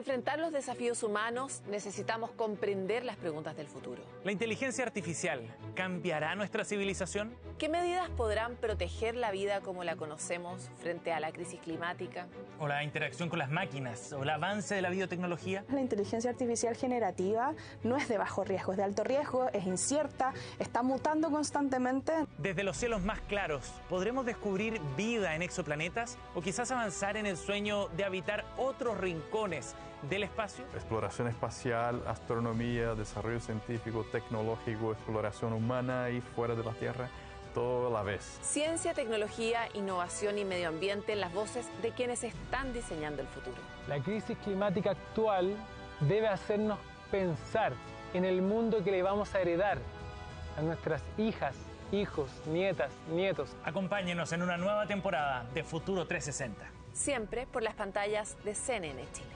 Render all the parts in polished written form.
enfrentar los desafíos humanos, necesitamos comprender las preguntas del futuro. ¿La inteligencia artificial cambiará nuestra civilización? ¿Qué medidas podrán proteger la vida como la conocemos frente a la crisis climática? ¿O la interacción con las máquinas? ¿O el avance de la biotecnología? La inteligencia artificial generativa no es de bajo riesgo, es de alto riesgo, es incierta, está mutando constantemente. Desde los cielos más claros, ¿podremos descubrir vida en exoplanetas? ¿O quizás avanzar en el sueño de habitar otros rincones del espacio? Exploración espacial, astronomía, desarrollo científico, tecnológico, exploración humana y fuera de la Tierra, todo a la vez. Ciencia, tecnología, innovación y medio ambiente, las voces de quienes están diseñando el futuro. La crisis climática actual debe hacernos pensar en el mundo que le vamos a heredar a nuestras hijas, hijos, nietas, nietos. Acompáñenos en una nueva temporada de Futuro 360. Siempre por las pantallas de CNN Chile.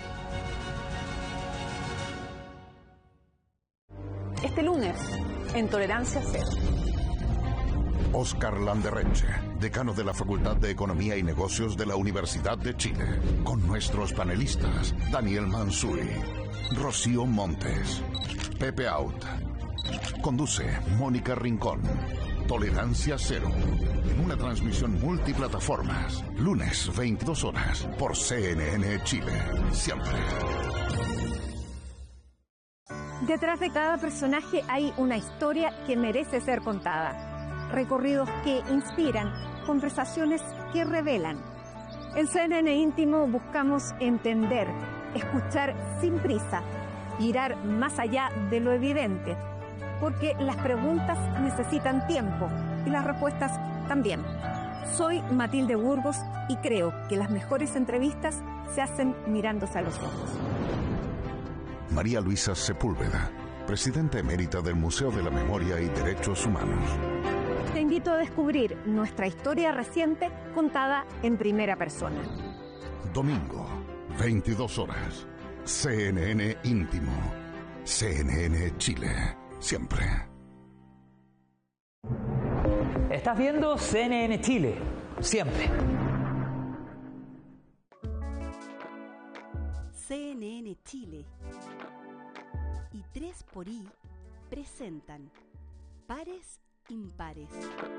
Este lunes, en Tolerancia Cero. Oscar Landerreche, decano de la Facultad de Economía y Negocios de la Universidad de Chile, con nuestros panelistas Daniel Manzuri, Rocío Montes, Pepe Out. Conduce Mónica Rincón. Tolerancia Cero, en una transmisión multiplataformas, lunes 22 horas, por CNN Chile, siempre. Detrás de cada personaje hay una historia que merece ser contada. Recorridos que inspiran, conversaciones que revelan. En CNN Íntimo buscamos entender, escuchar sin prisa, mirar más allá de lo evidente, porque las preguntas necesitan tiempo y las respuestas también. Soy Matilde Burgos y creo que las mejores entrevistas se hacen mirándose a los ojos. María Luisa Sepúlveda, presidenta emérita del Museo de la Memoria y Derechos Humanos. Te invito a descubrir nuestra historia reciente contada en primera persona. Domingo, 22 horas. CNN Íntimo. CNN Chile. Siempre. Estás viendo CNN Chile. Siempre. CNN Chile y 3xI presentan Pares Impares.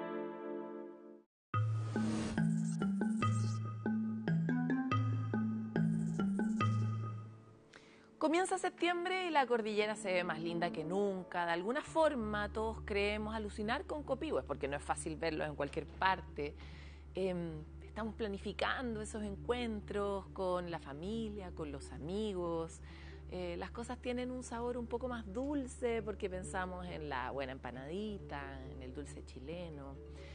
Comienza septiembre y la cordillera se ve más linda que nunca. De alguna forma todos creemos alucinar con Copihue, porque no es fácil verlos en cualquier parte. Estamos planificando esos encuentros con la familia, con los amigos. Las cosas tienen un sabor un poco más dulce porque pensamos en la buena empanadita, en el dulce chileno.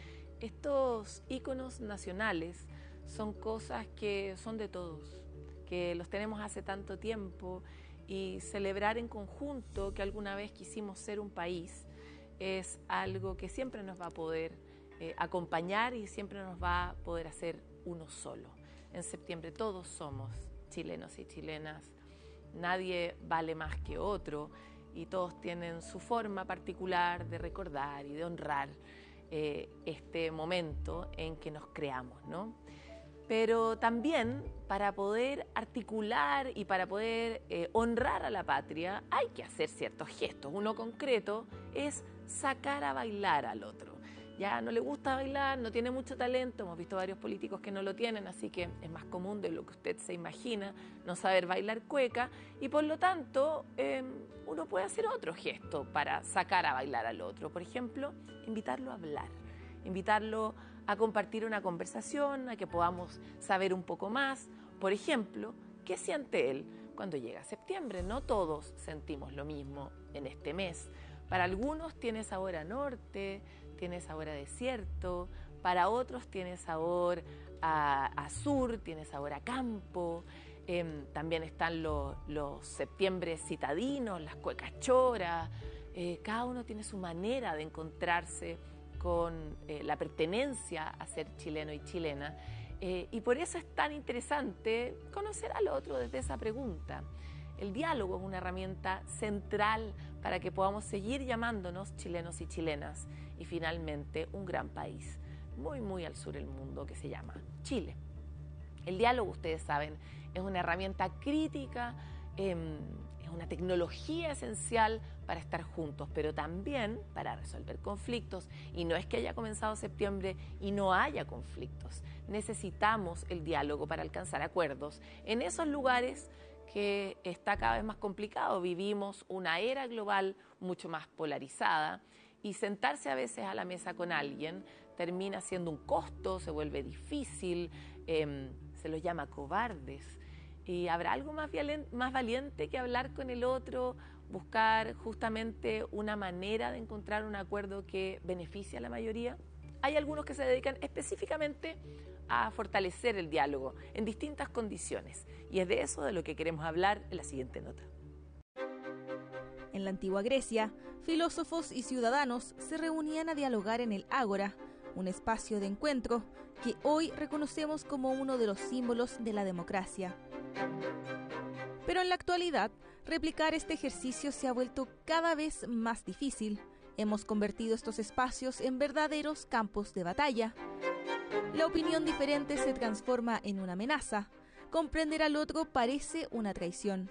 Estos íconos nacionales son cosas que son de todos, que los tenemos hace tanto tiempo, y celebrar en conjunto que alguna vez quisimos ser un país es algo que siempre nos va a poder acompañar y siempre nos va a poder hacer uno solo. En septiembre todos somos chilenos y chilenas, nadie vale más que otro y todos tienen su forma particular de recordar y de honrar este momento en que nos creamos, ¿no? Pero también para poder articular y para poder honrar a la patria hay que hacer ciertos gestos. Uno concreto es sacar a bailar al otro. Ya no le gusta bailar, no tiene mucho talento, hemos visto varios políticos que no lo tienen, así que es más común de lo que usted se imagina no saber bailar cueca, y por lo tanto uno puede hacer otro gesto para sacar a bailar al otro. Por ejemplo, invitarlo a hablar, invitarlo a compartir una conversación, a que podamos saber un poco más. Por ejemplo, ¿qué siente él cuando llega septiembre? No todos sentimos lo mismo en este mes. Para algunos tiene sabor a norte, tiene sabor a desierto, para otros tiene sabor a sur, tiene sabor a campo. También están los septiembres citadinos, las cuecas choras. Cada uno tiene su manera de encontrarse con la pertenencia a ser chileno y chilena. Y por eso es tan interesante conocer al otro desde esa pregunta. El diálogo es una herramienta central para que podamos seguir llamándonos chilenos y chilenas y finalmente un gran país, muy, muy al sur del mundo, que se llama Chile. El diálogo, ustedes saben, es una herramienta crítica, es una tecnología esencial para estar juntos, pero también para resolver conflictos. Y no es que haya comenzado septiembre y no haya conflictos. Necesitamos el diálogo para alcanzar acuerdos en esos lugares que está cada vez más complicado. Vivimos una era global mucho más polarizada y sentarse a veces a la mesa con alguien termina siendo un costo, se vuelve difícil, se los llama cobardes. ¿Y habrá algo más valiente que hablar con el otro, buscar justamente una manera de encontrar un acuerdo que beneficie a la mayoría? Hay algunos que se dedican específicamente a fortalecer el diálogo en distintas condiciones, y es de eso de lo que queremos hablar en la siguiente nota. En la antigua Grecia, filósofos y ciudadanos se reunían a dialogar en el ágora, un espacio de encuentro que hoy reconocemos como uno de los símbolos de la democracia. Pero en la actualidad, replicar este ejercicio se ha vuelto cada vez más difícil. Hemos convertido estos espacios en verdaderos campos de batalla. La opinión diferente se transforma en una amenaza. Comprender al otro parece una traición.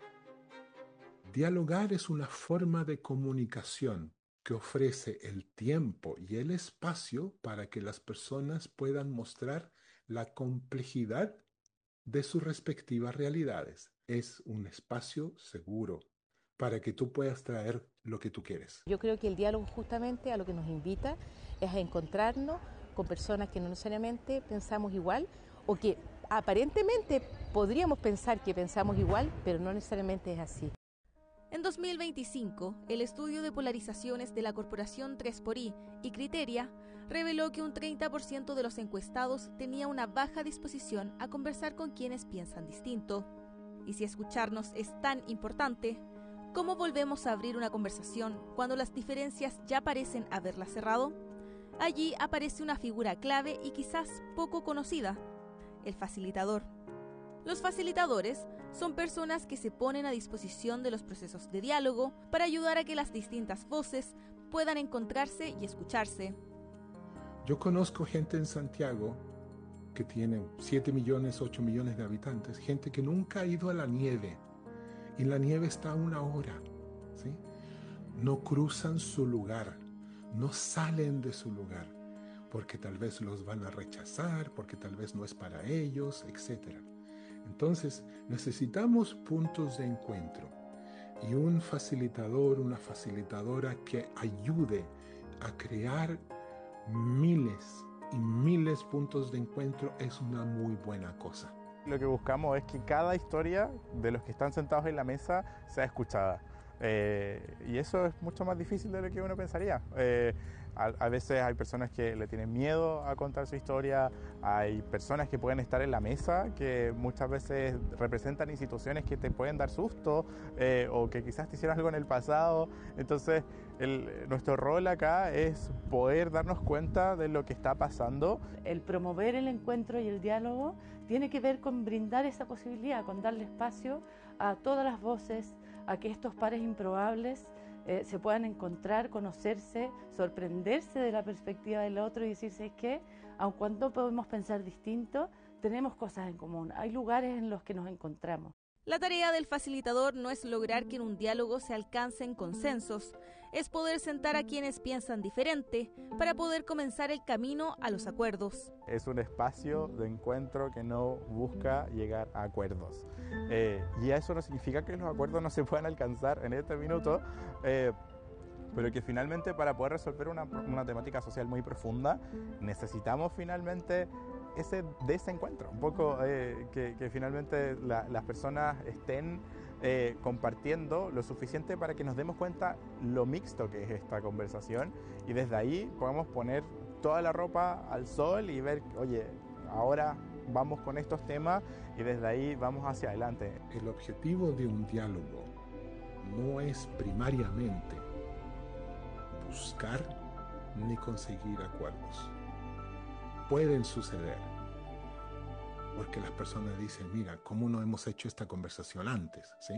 Dialogar es una forma de comunicación que ofrece el tiempo y el espacio para que las personas puedan mostrar la complejidad de sus respectivas realidades. Es un espacio seguro para que tú puedas traer lo que tú quieres. Yo creo que el diálogo justamente a lo que nos invita es a encontrarnos con personas que no necesariamente pensamos igual o que aparentemente podríamos pensar que pensamos igual, pero no necesariamente es así. En 2025, el estudio de polarizaciones de la corporación 3xI y Criteria reveló que un 30% de los encuestados tenía una baja disposición a conversar con quienes piensan distinto. Y si escucharnos es tan importante, ¿cómo volvemos a abrir una conversación cuando las diferencias ya parecen haberla cerrado? Allí aparece una figura clave y quizás poco conocida, el facilitador. Los facilitadores son personas que se ponen a disposición de los procesos de diálogo para ayudar a que las distintas voces puedan encontrarse y escucharse. Yo conozco gente en Santiago que tiene 7 millones, 8 millones de habitantes, gente que nunca ha ido a la nieve, y la nieve está a 1 hora, ¿sí? No cruzan su lugar, no salen de su lugar, porque tal vez los van a rechazar, porque tal vez no es para ellos, etc. Entonces, necesitamos puntos de encuentro y un facilitador, una facilitadora que ayude a crear miles y miles de puntos de encuentro es una muy buena cosa. Lo que buscamos es que cada historia de los que están sentados en la mesa sea escuchada. Y eso es mucho más difícil de lo que uno pensaría. A veces hay personas que le tienen miedo a contar su historia, hay personas que pueden estar en la mesa que muchas veces representan instituciones que te pueden dar susto o que quizás te hicieron algo en el pasado. Entonces nuestro rol acá es poder darnos cuenta de lo que está pasando. El promover el encuentro y el diálogo tiene que ver con brindar esa posibilidad, con darle espacio a todas las voces, a que estos pares improbables se puedan encontrar, conocerse, sorprenderse de la perspectiva del otro y decirse que, aun cuando podemos pensar distinto, tenemos cosas en común, hay lugares en los que nos encontramos. La tarea del facilitador no es lograr que en un diálogo se alcancen consensos, es poder sentar a quienes piensan diferente para poder comenzar el camino a los acuerdos. Es un espacio de encuentro que no busca llegar a acuerdos. Y eso no significa que los acuerdos no se puedan alcanzar en este minuto, pero que finalmente para poder resolver una temática social muy profunda necesitamos finalmente de ese encuentro, un poco que finalmente las personas estén compartiendo lo suficiente para que nos demos cuenta lo mixto que es esta conversación y desde ahí podemos poner toda la ropa al sol y ver, oye, ahora vamos con estos temas y desde ahí vamos hacia adelante. El objetivo de un diálogo no es primariamente buscar ni conseguir acuerdos. Pueden suceder, porque las personas dicen, mira, ¿cómo no hemos hecho esta conversación antes? ¿Sí?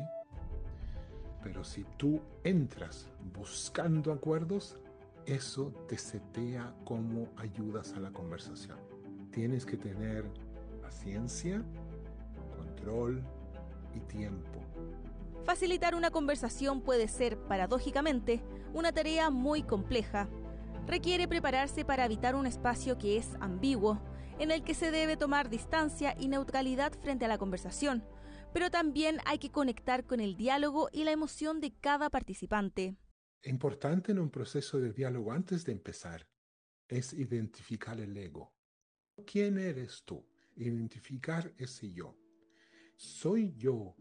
Pero si tú entras buscando acuerdos, eso te setea cómo ayudas a la conversación. Tienes que tener paciencia, control y tiempo. Facilitar una conversación puede ser, paradójicamente, una tarea muy compleja. Requiere prepararse para habitar un espacio que es ambiguo, en el que se debe tomar distancia y neutralidad frente a la conversación, pero también hay que conectar con el diálogo y la emoción de cada participante. Importante en un proceso de diálogo antes de empezar es identificar el ego. ¿Quién eres tú? Identificar ese yo. ¿Soy yo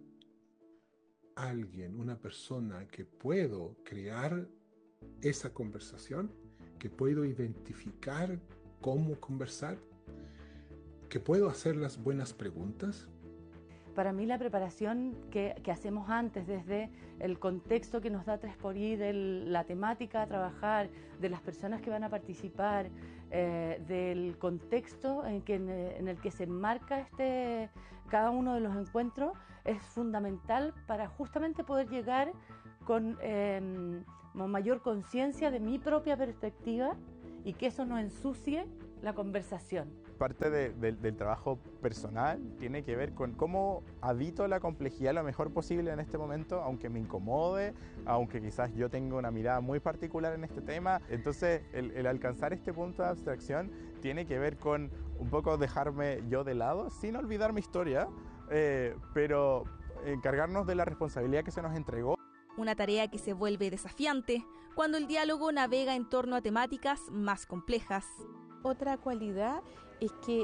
alguien, una persona que puedo crear esa conversación? ¿Que puedo identificar cómo conversar? ¿Que puedo hacer las buenas preguntas? Para mí la preparación que hacemos antes, desde el contexto que nos da 3xI, de la temática a trabajar, de las personas que van a participar, del contexto en el que se enmarca cada uno de los encuentros, es fundamental para justamente poder llegar con mayor conciencia de mi propia perspectiva y que eso no ensucie la conversación. Parte del trabajo personal tiene que ver con cómo habito la complejidad lo mejor posible en este momento, aunque me incomode, aunque quizás yo tenga una mirada muy particular en este tema. Entonces, el alcanzar este punto de abstracción tiene que ver con un poco dejarme yo de lado, sin olvidar mi historia, pero encargarnos de la responsabilidad que se nos entregó. Una tarea que se vuelve desafiante cuando el diálogo navega en torno a temáticas más complejas. Otra cualidad es que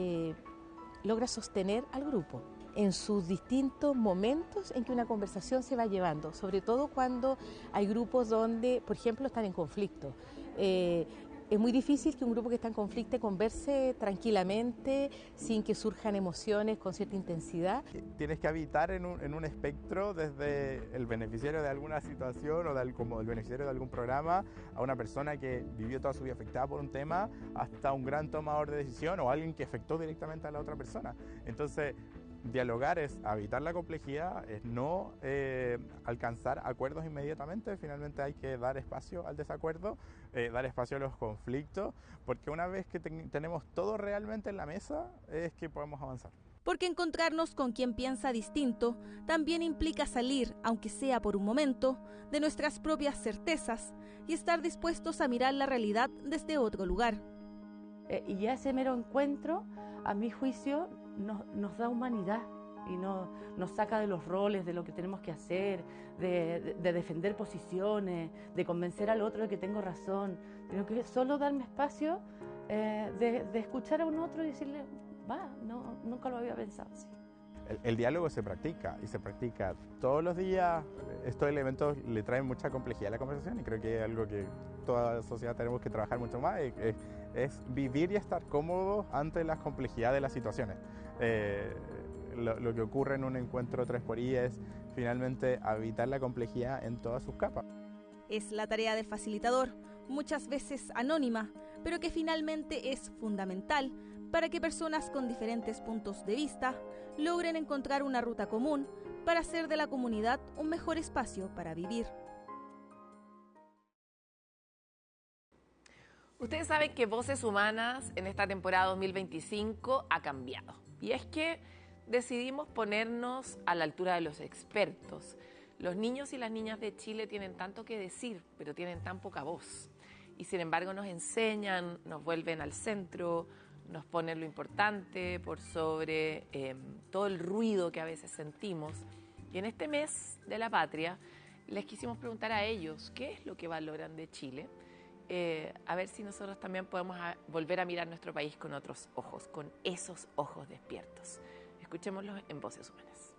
logra sostener al grupo en sus distintos momentos en que una conversación se va llevando, sobre todo cuando hay grupos donde, por ejemplo, están en conflicto. Es muy difícil que un grupo que está en conflicto converse tranquilamente, sin que surjan emociones con cierta intensidad. Tienes que habitar en un espectro desde el beneficiario de alguna situación o como el beneficiario de algún programa, a una persona que vivió toda su vida afectada por un tema, hasta un gran tomador de decisión o alguien que afectó directamente a la otra persona. Entonces, dialogar es habitar la complejidad, es no alcanzar acuerdos inmediatamente. Finalmente hay que dar espacio al desacuerdo, dar espacio a los conflictos, porque una vez que tenemos todo realmente en la mesa es que podemos avanzar. Porque encontrarnos con quien piensa distinto también implica salir, aunque sea por un momento, de nuestras propias certezas y estar dispuestos a mirar la realidad desde otro lugar. Y ya ese mero encuentro, a mi juicio, nos da humanidad y nos saca de los roles, de lo que tenemos que hacer, de defender posiciones, de convencer al otro de que tengo razón, sino que solo darme espacio de escuchar a un otro y decirle, nunca lo había pensado así. El diálogo se practica y se practica todos los días. Estos elementos le traen mucha complejidad a la conversación y creo que es algo que toda la sociedad tenemos que trabajar mucho más. Es vivir y estar cómodos ante las complejidades de las situaciones. Lo que ocurre en un encuentro 3xI es finalmente habitar la complejidad en todas sus capas. Es la tarea del facilitador, muchas veces anónima, pero que finalmente es fundamental para que personas con diferentes puntos de vista logren encontrar una ruta común para hacer de la comunidad un mejor espacio para vivir. Ustedes saben que Voces Humanas en esta temporada 2025 ha cambiado. Y es que decidimos ponernos a la altura de los expertos. Los niños y las niñas de Chile tienen tanto que decir, pero tienen tan poca voz. Y sin embargo nos enseñan, nos vuelven al centro, nos ponen lo importante por sobre todo el ruido que a veces sentimos. Y en este mes de la patria les quisimos preguntar a ellos qué es lo que valoran de Chile. A ver si nosotros también podemos volver a mirar nuestro país con otros ojos, con esos ojos despiertos. Escuchémoslos en Voces Humanas.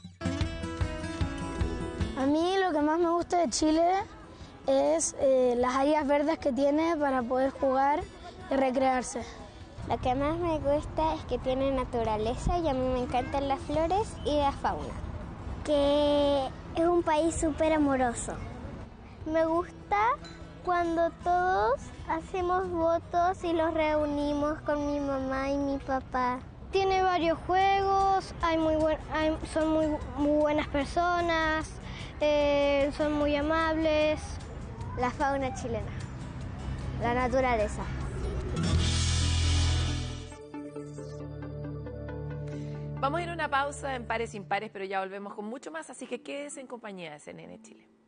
A mí lo que más me gusta de Chile es las áreas verdes que tiene para poder jugar y recrearse. Lo que más me gusta es que tiene naturaleza y a mí me encantan las flores y la fauna. Que es un país súper amoroso. Me gusta cuando todos hacemos votos y los reunimos con mi mamá y mi papá. Tiene varios juegos, son muy buenas personas, son muy amables. La fauna chilena, la naturaleza. Vamos a ir a una pausa en Pares Impares, pero ya volvemos con mucho más, así que quédese en compañía de CNN Chile.